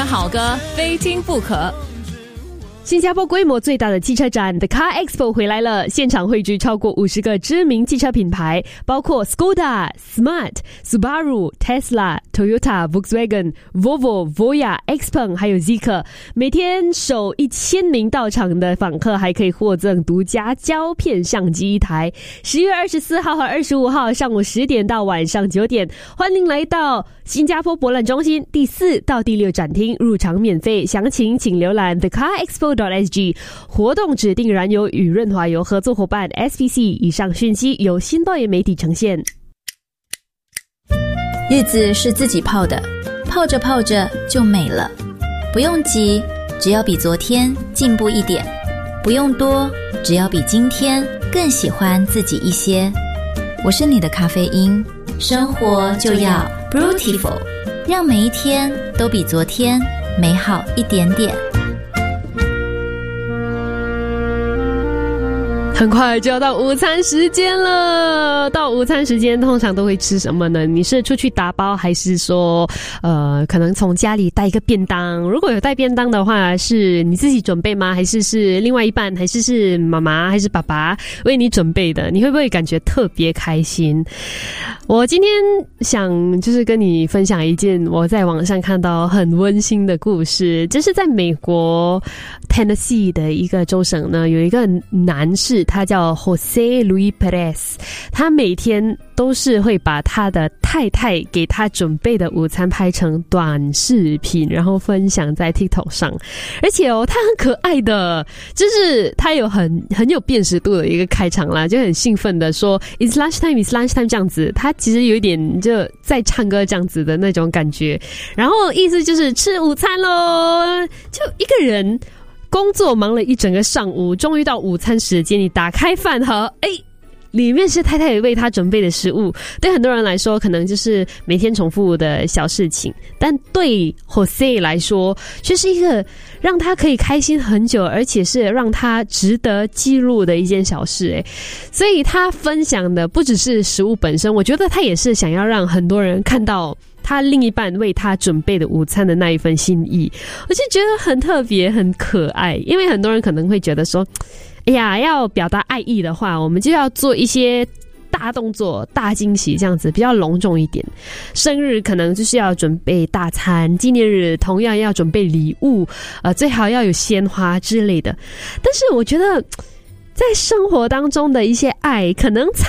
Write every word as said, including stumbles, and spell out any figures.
好歌非听不可。 新加坡规模最大的汽车展 The Car Expo 回来了，现场汇聚超过五十个知名汽车品牌，包括 Skoda、Smart、Subaru、Tesla、Toyota、Volkswagen、Volvo、Voya、Xpeng 还有 Zeekr。 每天首一千名到场的访客还可以获赠独家胶片相机一台。十月二十四号和二十五号上午十点到晚上九点，欢迎来到新加坡博览中心第四到第六展厅，入场免费，详情请浏览 The Car Expo.S G 活动指定燃油与润滑油合作伙伴 S P C。 以上讯息由新报业媒体呈现。 日子是自己泡的，泡着泡着就美了。不用急，只要比昨天进步一点；不用多，只要比今天更喜欢自己一些。我是你的咖啡因，生活就要 Beautiful， 让每一天都比昨天美好一点点。 很快就要到午餐时间了，到午餐时间通常都会吃什么呢？你是出去打包，还是说呃，可能从家里带一个便当？如果有带便当的话，是你自己准备吗？还是是另外一半？还是是妈妈还是爸爸为你准备的？你会不会感觉特别开心？我今天想就是跟你分享一件我在网上看到很温馨的故事，就是在美国 Tennessee 的一个州省呢，有一个男士，他叫 Jose Luis Perez， 他每天都是会把他的太太给他准备的午餐拍成短视频，然后分享在 TikTok 上。而且哦，他很可爱的，就是他有很很有辨识度的一个开场啦，就很兴奋的说 It's lunchtime, it's lunchtime 这样子。他其实有一点就在唱歌这样子的那种感觉，然后意思就是吃午餐咯。就一个人工作忙了一整个上午，终于到午餐时间，你打开饭盒，诶，里面是太太为他准备的食物。对很多人来说可能就是每天重复的小事情，但对 Jose 来说却是一个让他可以开心很久，而且是让他值得记录的一件小事诶。所以他分享的不只是食物本身，我觉得他也是想要让很多人看到他另一半为他准备的午餐的那一份心意。我就觉得很特别很可爱，因为很多人可能会觉得说，哎呀，要表达爱意的话，我们就要做一些大动作大惊喜，这样子比较隆重一点。生日可能就是要准备大餐，纪念日同样要准备礼物，呃，最好要有鲜花之类的。但是我觉得在生活当中的一些爱可能